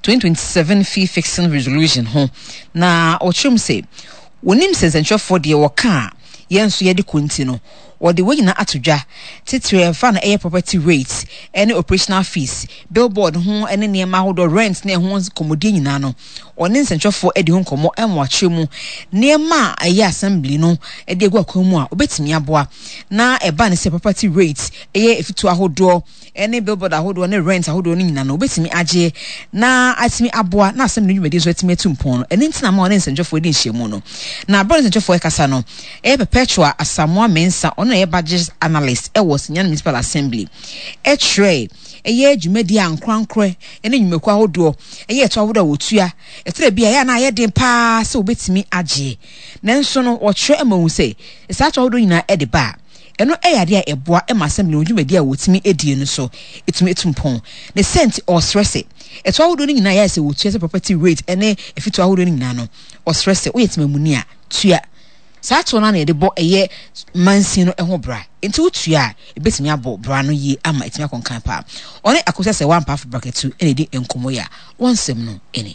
2027 fee fixing resolution ho na ochum say wonim sensencho for de woka yenso ye de kontino or the way na atodwa titre fa na property rates any operational fees billboard ho any niema ho rent na ho komodi nyina no oni nsentwa for edi ho komo enwache mu niema aye assembly no edi egu akwamu a obetimi aboa na eba ne se property rates efitu ahodo any billboard ahodo ne rent ahodo ni nyina no obetimi age na atimi aboa na assembly nwumedi so atimi atumpon no eni ntina ma oni nsentwa for edi nhyiemu no na bro nsentwa for ekasa no perpetual asamoa mensa na budget analyst was Nyan Municipal Assembly etre eye dwumadi ankrankre ene nwumekwa hodo eye to ahodo wotua etre bia ya na ye den pa se obetimi age nanso no wotre emawu se esa to ahodo nyina ede ba eno eyade a eboa ema assembly nwumadi a wotimi edie no so etumi etumpon ne sent or stress eto ahodo nyina ya se wotua se property rate ene efitu ahodo nyina no or stress oyetimi muni a tua Sato na de bo eye mansi no eho bra enti utua ebetimi abo bra no yi ama etimi akonkan pa one akosa se one half bracket 2 ene di enkomo ya wonsem no ene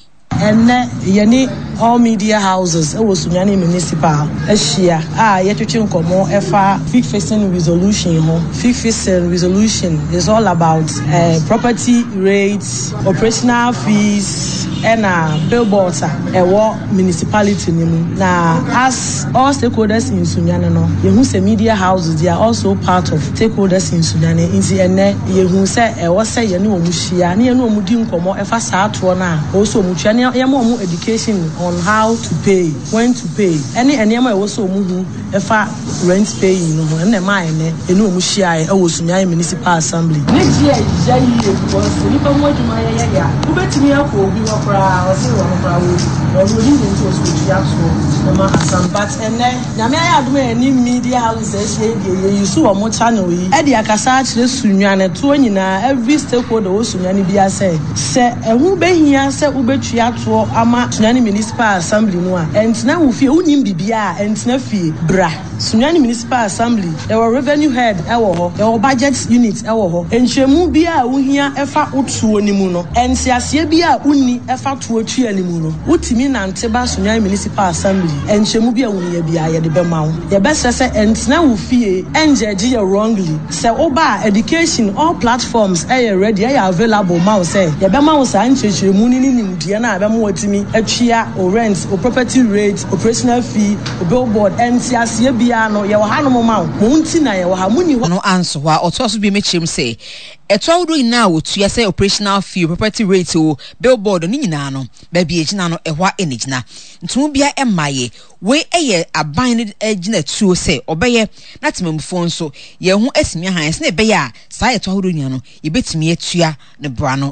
yeni all media houses was Sunyani municipal ehia yetwetwe nkomo efa fix fixing resolution ho fix fixing resolution is all about property rates operational fees and billboards municipality nimu na as all stakeholders in Sunyani no yehu se media houses they are also part of stakeholders in Sunyani inti yehu se say yeni omuhia na yeni omudi nkomo efa saato na also omutua yamo education on how to pay, when to pay. Any also muhu efa rent paying no and my eno mushia was municipal assembly. Next year because nipa mo dwuma ya ubetimi akọ obi wakra o se wo kra wo o really into social so na assembly but nyame ya aduma any media houses you so mo channel yi e dia kasa akire sunwane to nyina every stakeholder wo sunwane bia se ehu behia se ubetua to ama Sunyani Municipal Assembly no a entina wo fie unim bibia entina fie bra Sunyani Municipal Assembly there were revenue head ewo ho there were budget unit ewo ho enhwemu bia wo hia efa otuo nimu no ensiase bia unni efa tuo twa nimu no utimi nante ba Sunyani Municipal Assembly enhwemu bia woni bia ye de bema wo ye besese entina wo fie enjeje ye wrongly se oba education all platforms ready available ma wo se ye bema wo sa nchechemu ni nimdie na abema watimi atwia o rent o property rate operational fee o billboard ensiase bia no ye wo hanom ma wo nti na ye wo ha muni no answer wa otoso bi mechim say eto awdo ina wotua say operational fee property rate o billboard ni nyina no ba bi egina no ehwa enigina ntum bia emaye we eye aban ni egina tuo say obeye na temamfo nso ye hu asimi han se na ebe ya sa eto awdo nya no ye betimi atua ne brano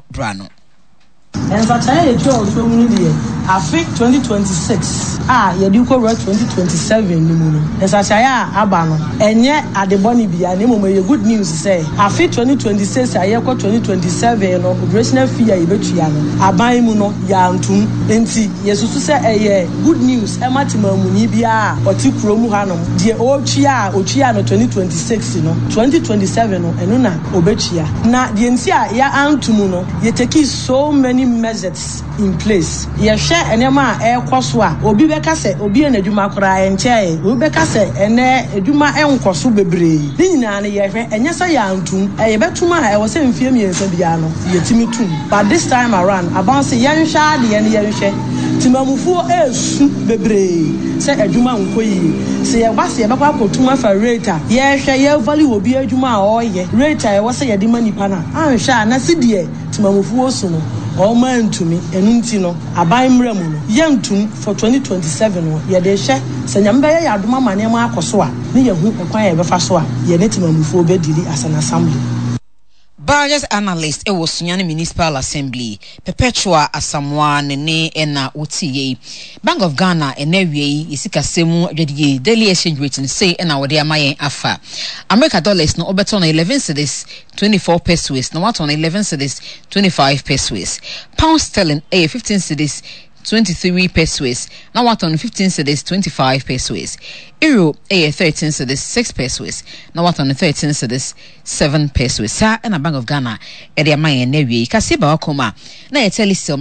and for today so many there I think 2026 yediko road 2027 ni mu no esachaya aba no enye adeboni bia na momo ye good news say I think 2026 ayekọ 2027 no operational fee ya yebetua no aban mu no ya ntum enti yesusu say good news ematimamuni bia otikuro mu hanom de otua no 2026 no 2027 no eno na obetua na de enti ya antum no ye take so many measures in place ye share enema ekoso a obi beka se obi enadwuma kora enche obi beka se ene adwuma enkoso bebre ni nyina ne ye hwe enye sa ya antum ye betuma e wo se mfie miensa bia no ye timi tum but this time around about say ye nhwa de ye ne ye hwe timamufuo esu bebre se adwuma nkoyi se ye ba se ye bekwa akotuma fa rate ye hwe ye value obi adwuma a oye rate e wo se ye de manipa na anhwa na se de timamufuo su no all man to me and no abai mremu yentum for 2027 no ye de hye se nyambe ye adoma mane ma akoso a ne ye hu ekwan ye befa so a ye netimamufo be dili as an assembly. Budget analyst was Sunyani Municipal Assembly perpetual asamoa ne na otiye Bank of Ghana enewie isika semu adwadiye daily exchange rate say na wode amayen afa America dollars no obeton 11 cedis 24 pesos no what on 11 cedis 25 pesos pound sterling 15 cedis 23 pesos. Now what on 15 cedis 25 pesos. Euro 13 cedis 6 pesos. Now what on 13 cedis 7 pesos. Sa and a Bank of Ghana. Edi amaye newe. Kasiba wakoma. Na eteli